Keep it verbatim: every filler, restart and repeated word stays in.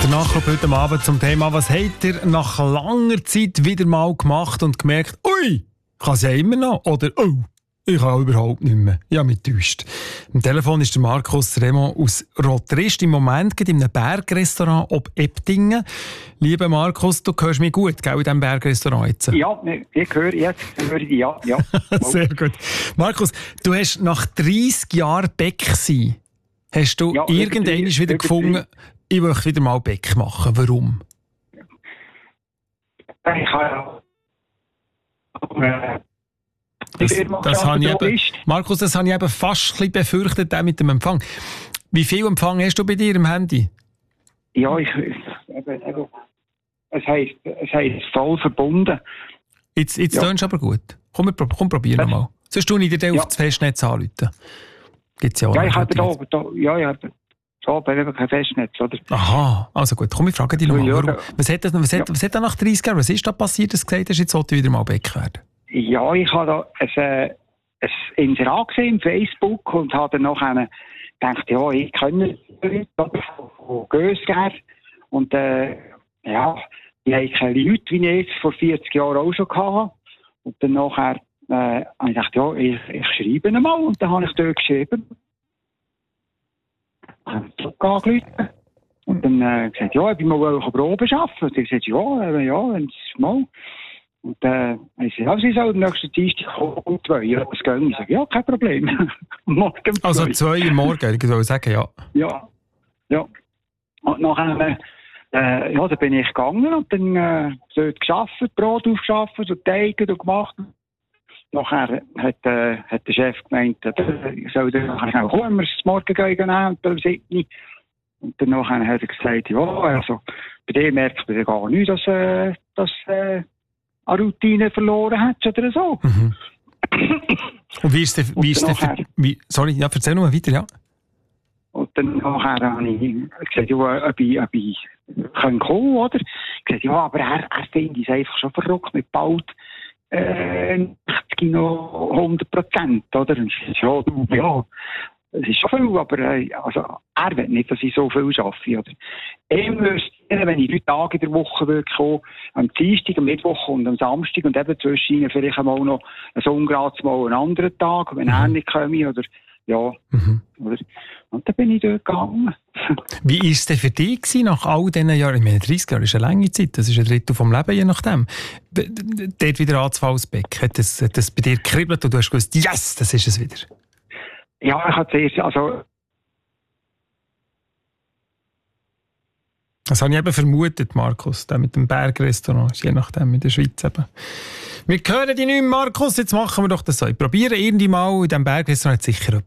Der Nachklapp heute Abend zum Thema, was habt ihr nach langer Zeit wieder mal gemacht und gemerkt, ui, kann es ja immer noch, oder oh, ich kann überhaupt nicht mehr. Ja, mich täuscht. Am Telefon ist der Markus Remo aus Rotrist, im Moment geht in einem Bergrestaurant ob Eptingen. Lieber Markus, du hörst mich gut, gell, in diesem Bergrestaurant jetzt? Ja, ich höre jetzt, höre ich, ja. ja. Sehr gut. Markus, du hast nach dreissig Jahren Bäck sein, hast du ja, irgendwann wieder gefunden, ich möchte wieder mal Bäck machen. Warum? Ich habe ja... Das, das habe ich eben, Markus, das habe ich eben fast ein bisschen befürchtet, auch mit dem Empfang. Wie viel Empfang hast du bei dir im Handy? Ja, ich, eben, eben, es heisst, es heisst voll verbunden. Jetzt, jetzt ja. tönst du aber gut. Komm, wir, komm probier noch mal. Sonst tue ich dir ja. auf das Festnetz anrufen. Gibt's ja auch ja, ich habe da, da, ja, ich habe da eben kein Festnetz, oder? Aha, also gut. Komm, ich frage dich nochmal. Ja, warum? Was hat, was, hat, ja. was hat da nach dreissig Jahren, was ist da passiert, dass du gesagt hast, jetzt sollte ich wieder mal Bäck werden? Ja, ich habe da ein, äh, ein Inserat gesehen im Facebook und habe dann noch eine, gedacht, ja, ich kenne Leute von Gösger. Und äh, ja, ich habe keine Leute, wie ich jetzt vor vierzig Jahren auch schon hatte. Und dann nachher äh, habe ich gedacht, ja, ich, ich schreibe ihn mal. Und dann habe ich dort geschrieben. Ich habe zurückgerufen. Und dann äh, gesagt, ja, ich will mal Proben arbeiten. Und ich gesagt, ja, ja, wenn es mal. Und äh, ich sage, ja, sie soll am nächsten Dienstag kommen um zwei. Ja, das gehen. Ich sage, ja, kein Problem. Morgen um also zwei Uhr morgen, ich würde sagen, ja. Ja, ja. Und nachher, äh, ja, dann bin ich gegangen und dann äh, dort gearbeitet, Brot aufgeschafft, so Teige gemacht. Nachher hat, äh, hat der Chef gemeint, äh, ich soll dann nachher schnell kommen, wir das Morgen gehen und dann siebten. Und dann nachher hat er gesagt, ja, also, bei dir merkt man gar nicht, dass, äh, dass, äh, eine Routine verloren hat oder so. Mhm. Und wie ist der, wie ist der, wie, sorry, ja, erzähl noch mal weiter, ja. Und dann nachher habe ich gesagt, ja, ob ich, ob ich kommen kann, oder? Ich gesagt, ja, aber er, er findet es einfach schon verrückt mit bald äh, achtzig noch hundert Prozent, oder? Und ich gesagt, ja, du, ja, es ist schon viel, aber äh, also, er will nicht, dass ich so viel arbeite, oder? Ich müsste, wenn ich drei Tage in der Woche würde kommen, am Dienstag, am Mittwoch und am Samstag und eben zwischen ihnen vielleicht einmal noch ein Ungrad mal einen anderen Tag, wenn mhm. er nicht komme, oder ja, mhm. oder? Und dann bin ich dort gegangen. Wie war es denn für dich gewesen, nach all diesen Jahren? Ich meine, dreißig Jahre ist eine lange Zeit, das ist ein Drittel vom Leben, je nachdem. Dort wieder anzufangen als Bäck, hat das, hat das bei dir gekribbelt und du hast gewusst, yes, das ist es wieder? Ja, ich habe zuerst, also... Das habe ich eben vermutet, Markus, der mit dem Bergrestaurant, je nachdem in der Schweiz eben. Wir hören dich nicht, Markus, jetzt machen wir doch das so. Ich probiere irgendwie mal, in diesem Bergrestaurant hat sicher